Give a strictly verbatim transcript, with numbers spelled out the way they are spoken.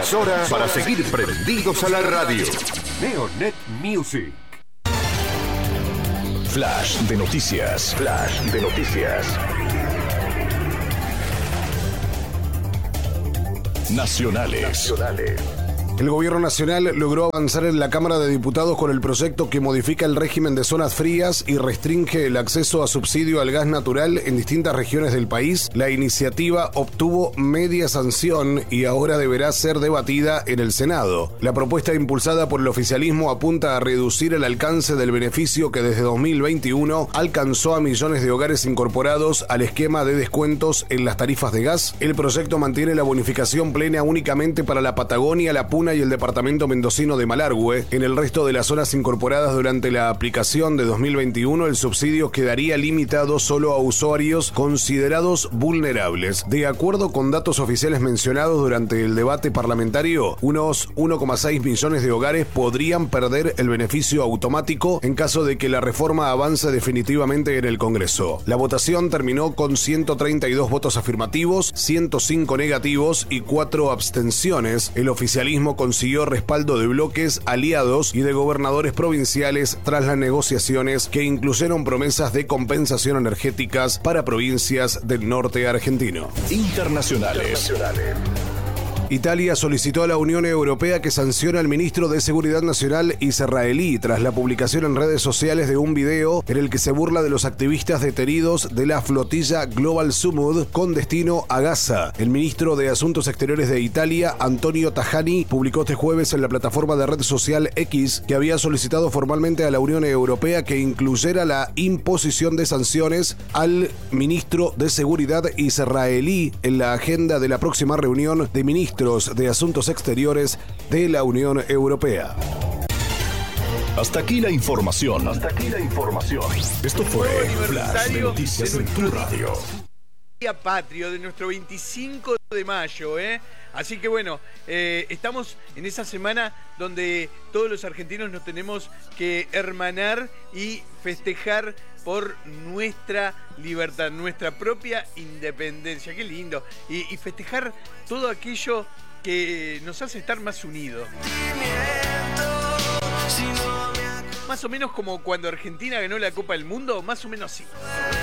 es hora para seguir prendidos a la radio. Neonet Music. Flash de noticias. Flash de noticias. Nacionales. Nacionales. El gobierno nacional logró avanzar en la Cámara de Diputados con el proyecto que modifica el régimen de zonas frías y restringe el acceso a subsidio al gas natural en distintas regiones del país. La iniciativa obtuvo media sanción y ahora deberá ser debatida en el Senado. La propuesta impulsada por el oficialismo apunta a reducir el alcance del beneficio que desde dos mil veintiuno alcanzó a millones de hogares incorporados al esquema de descuentos en las tarifas de gas. El proyecto mantiene la bonificación plena únicamente para la Patagonia, la Puna y el departamento mendocino de Malargüe. En el resto de las zonas incorporadas durante la aplicación de dos mil veintiuno, el subsidio quedaría limitado solo a usuarios considerados vulnerables. De acuerdo con datos oficiales mencionados durante el debate parlamentario, unos uno coma seis millones de hogares podrían perder el beneficio automático en caso de que la reforma avance definitivamente en el Congreso. La votación terminó con ciento treinta y dos votos afirmativos, ciento cinco negativos y cuatro abstenciones. El oficialismo consiguió respaldo de bloques aliados y de gobernadores provinciales tras las negociaciones que incluyeron promesas de compensación energéticas para provincias del norte argentino. Internacionales. Internacionales. Italia solicitó a la Unión Europea que sancione al ministro de Seguridad Nacional israelí tras la publicación en redes sociales de un video en el que se burla de los activistas detenidos de la flotilla Global Sumud con destino a Gaza. El ministro de Asuntos Exteriores de Italia, Antonio Tajani, publicó este jueves en la plataforma de red social X que había solicitado formalmente a la Unión Europea que incluyera la imposición de sanciones al ministro de Seguridad israelí en la agenda de la próxima reunión de ministros de Asuntos Exteriores de la Unión Europea. Hasta aquí la información. Hasta aquí la información. Esto fue Flash de Noticias en tu radio. Día patrio de nuestro veinticinco de mayo, ¿eh? Así que bueno, eh, estamos en esa semana donde todos los argentinos nos tenemos que hermanar y festejar por nuestra libertad, nuestra propia independencia. Qué lindo. Y, y festejar todo aquello que nos hace estar más unidos. Más o menos como cuando Argentina ganó la Copa del Mundo, más o menos así.